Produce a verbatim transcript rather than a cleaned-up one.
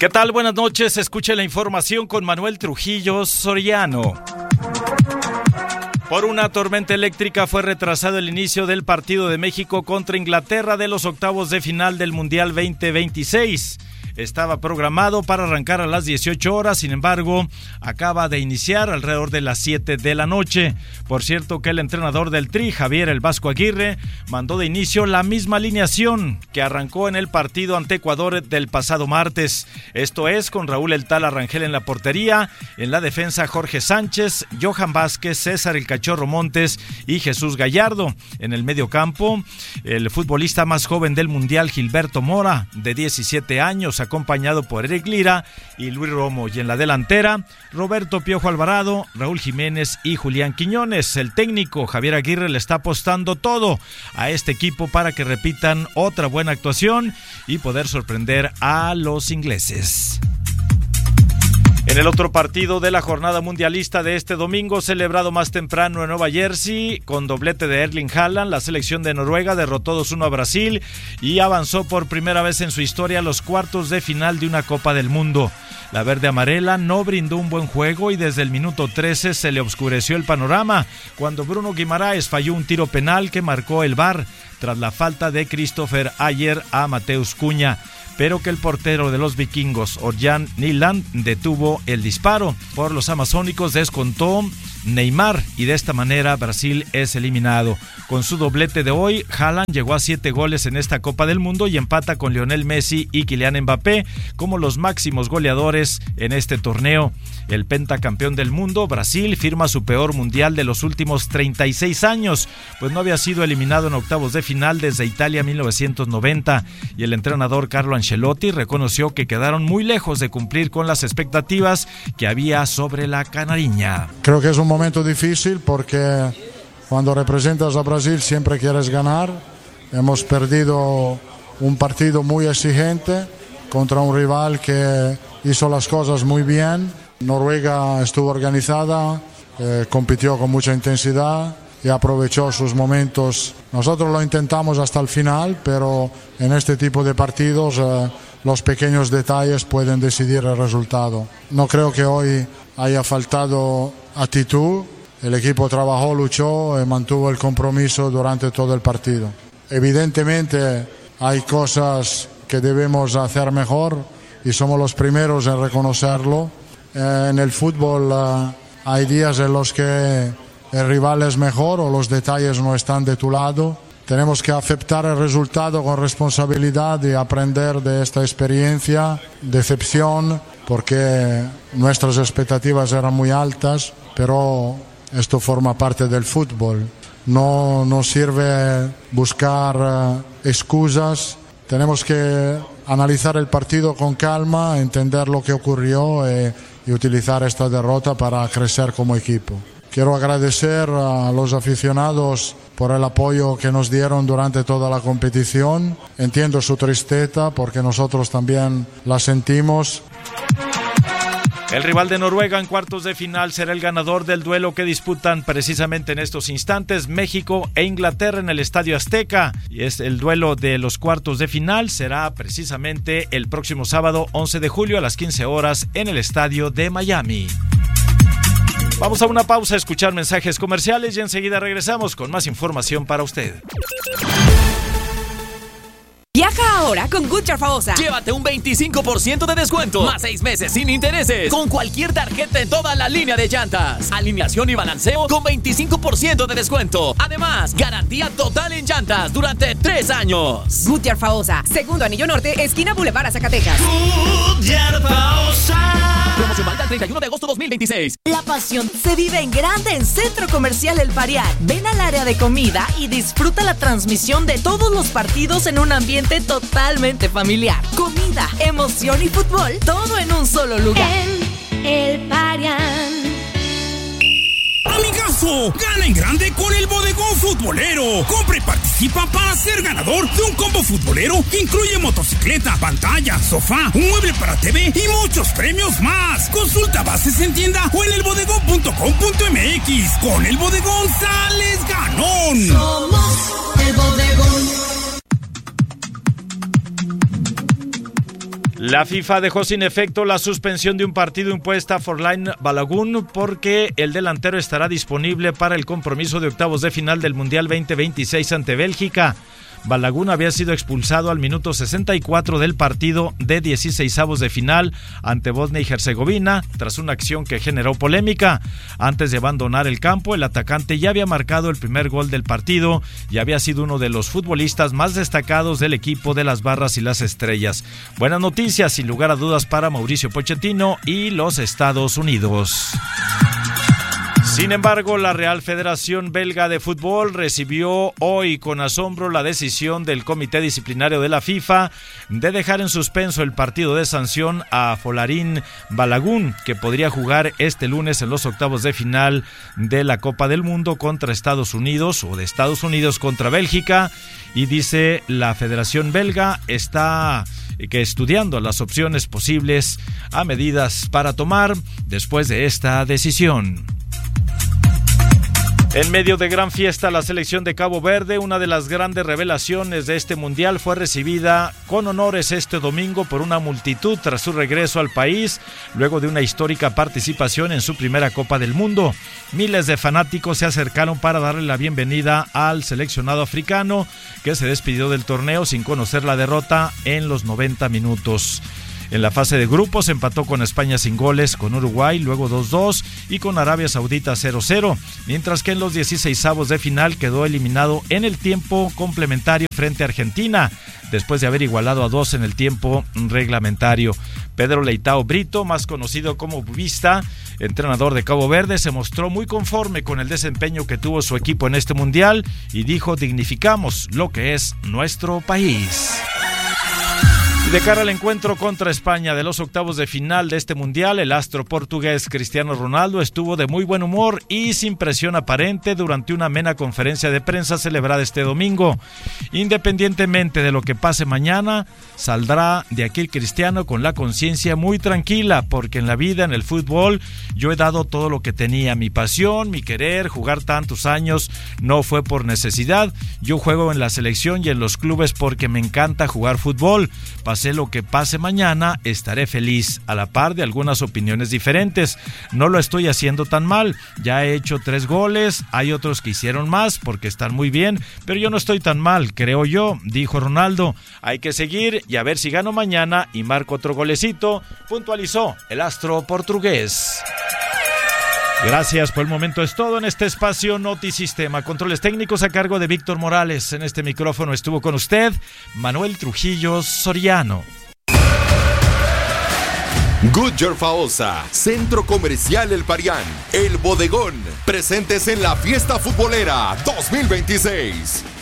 ¿Qué tal? Buenas noches. Escuche la información con Manuel Trujillo Soriano. Por una tormenta eléctrica fue retrasado el inicio del partido de México contra Inglaterra de los octavos de final del Mundial veinte veintiséis. Estaba programado para arrancar a las dieciocho horas, sin embargo, acaba de iniciar alrededor de las siete de la noche. Por cierto que el entrenador del Tri, Javier El Vasco Aguirre, mandó de inicio la misma alineación que arrancó en el partido ante Ecuador del pasado martes. Esto es, con Raúl El Tala Rangel en la portería, en la defensa Jorge Sánchez, Johan Vázquez, César El Cachorro Montes y Jesús Gallardo. En el medio campo, el futbolista más joven del Mundial, Gilberto Mora, de diecisiete años, acompañado por Eric Lira y Luis Romo, y en la delantera Roberto Piojo Alvarado, Raúl Jiménez y Julián Quiñones. El técnico Javier Aguirre le está apostando todo a este equipo para que repitan otra buena actuación y poder sorprender a los ingleses. En el otro partido de la jornada mundialista de este domingo, celebrado más temprano en Nueva Jersey, con doblete de Erling Haaland, la selección de Noruega derrotó dos uno a Brasil y avanzó por primera vez en su historia a los cuartos de final de una Copa del Mundo. La verde amarela no brindó un buen juego y desde el minuto trece se le oscureció el panorama cuando Bruno Guimaraes falló un tiro penal que marcó el V A R tras la falta de Christopher Ayer a Mateus Cunha, pero que el portero de los vikingos, Orjan Nyland, detuvo el disparo. Por los amazónicos descontó Neymar y de esta manera Brasil es eliminado. Con su doblete de hoy, Haaland llegó a siete goles en esta Copa del Mundo y empata con Lionel Messi y Kylian Mbappé como los máximos goleadores en este torneo. El pentacampeón del mundo, Brasil, firma su peor mundial de los últimos treinta y seis años, pues no había sido eliminado en octavos de final desde Italia mil novecientos noventa, y el entrenador Carlo Ancelotti reconoció que quedaron muy lejos de cumplir con las expectativas que había sobre la canariña. Creo que es un momento difícil porque cuando representas a Brasil siempre quieres ganar. Hemos perdido un partido muy exigente contra un rival que hizo las cosas muy bien. Noruega estuvo organizada, eh, compitió con mucha intensidad y aprovechó sus momentos. Nosotros lo intentamos hasta el final, pero en este tipo de partidos eh, los pequeños detalles pueden decidir el resultado. No creo que hoy haya faltado actitud. El equipo trabajó, luchó y mantuvo el compromiso durante todo el partido. Evidentemente hay cosas que debemos hacer mejor y somos los primeros en reconocerlo. Eh, en el fútbol uh, hay días en los que el rival es mejor o los detalles no están de tu lado. Tenemos que aceptar el resultado con responsabilidad y aprender de esta experiencia, decepción, porque nuestras expectativas eran muy altas, pero esto forma parte del fútbol. No nos sirve buscar uh, excusas. Tenemos que analizar el partido con calma, entender lo que ocurrió y, y utilizar esta derrota para crecer como equipo. Quiero agradecer a los aficionados por el apoyo que nos dieron durante toda la competición. Entiendo su tristeza porque nosotros también la sentimos. El rival de Noruega en cuartos de final será el ganador del duelo que disputan precisamente en estos instantes México e Inglaterra en el Estadio Azteca. Y es el duelo de los cuartos de final, será precisamente el próximo sábado once de julio a las quince horas en el Estadio de Miami. Vamos a una pausa a escuchar mensajes comerciales y enseguida regresamos con más información para usted. Viaja ahora con Goodyear Faosa. Llévate un veinticinco por ciento de descuento, más seis meses sin intereses, con cualquier tarjeta en toda la línea de llantas. Alineación y balanceo con veinticinco por ciento de descuento. Además, garantía total en llantas durante tres años. Goodyear Faosa, segundo anillo norte, esquina Boulevard a Zacatecas. Goodyear Faosa. Promoción válida el treinta y uno de agosto de dos mil veintiséis. La pasión se vive en grande en Centro Comercial El Parián. Ven al área de comida y disfruta la transmisión de todos los partidos en un ambiente totalmente familiar. Comida, emoción y fútbol, todo en un solo lugar. En El Parián. ¡Amigazo! ¡Gana en grande con el Bodegón Futbolero! Compra y participa para ser ganador de un combo futbolero que incluye motocicleta, pantalla, sofá, un mueble para T V y muchos premios más. Consulta bases en tienda o en elbodegón punto com punto m x. Con el Bodegón sales ganón. Somos el Bodegón. La FIFA dejó sin efecto la suspensión de un partido impuesta a Forlán Balogun porque el delantero estará disponible para el compromiso de octavos de final del Mundial veinte veintiséis ante Bélgica. Balogun había sido expulsado al minuto sesenta y cuatro del partido de dieciseisavos de final ante Bosnia y Herzegovina tras una acción que generó polémica. Antes de abandonar el campo, el atacante ya había marcado el primer gol del partido y había sido uno de los futbolistas más destacados del equipo de las Barras y las Estrellas. Buenas noticias, sin lugar a dudas, para Mauricio Pochettino y los Estados Unidos. Sin embargo, la Real Federación Belga de Fútbol recibió hoy con asombro la decisión del Comité Disciplinario de la FIFA de dejar en suspenso el partido de sanción a Forlán Balogun, que podría jugar este lunes en los octavos de final de la Copa del Mundo contra Estados Unidos o de Estados Unidos contra Bélgica. Y dice la Federación Belga está que estudiando las opciones posibles a medidas para tomar después de esta decisión. En medio de gran fiesta, la selección de Cabo Verde, una de las grandes revelaciones de este mundial, fue recibida con honores este domingo por una multitud tras su regreso al país, luego de una histórica participación en su primera Copa del Mundo. Miles de fanáticos se acercaron para darle la bienvenida al seleccionado africano, que se despidió del torneo sin conocer la derrota en los noventa minutos. En la fase de grupos empató con España sin goles, con Uruguay luego dos dos y con Arabia Saudita cero cero, mientras que en los dieciseisavos de final quedó eliminado en el tiempo complementario frente a Argentina, después de haber igualado a dos en el tiempo reglamentario. Pedro Leitao Brito, más conocido como Bubista, entrenador de Cabo Verde, se mostró muy conforme con el desempeño que tuvo su equipo en este mundial y dijo: dignificamos lo que es nuestro país. De cara al encuentro contra España de los octavos de final de este mundial, el astro portugués Cristiano Ronaldo estuvo de muy buen humor y sin presión aparente durante una amena conferencia de prensa celebrada este domingo. Independientemente de lo que pase mañana, saldrá de aquí el Cristiano con la conciencia muy tranquila, porque en la vida, en el fútbol, yo he dado todo lo que tenía. Mi pasión, mi querer, jugar tantos años, no fue por necesidad. Yo juego en la selección y en los clubes porque me encanta jugar fútbol. Pase lo que pase mañana, estaré feliz, a la par de algunas opiniones diferentes. No lo estoy haciendo tan mal, ya he hecho tres goles, hay otros que hicieron más porque están muy bien, pero yo no estoy tan mal, creo yo, dijo Ronaldo. Hay que seguir y a ver si gano mañana y marco otro golecito, puntualizó el astro portugués. Gracias, por el momento es todo en este espacio Notisistema. Controles técnicos a cargo de Víctor Morales. En este micrófono estuvo con usted Manuel Trujillo Soriano. Goodyear Faosa, Centro Comercial El Parián, El Bodegón, presentes en la Fiesta Futbolera dos mil veintiséis.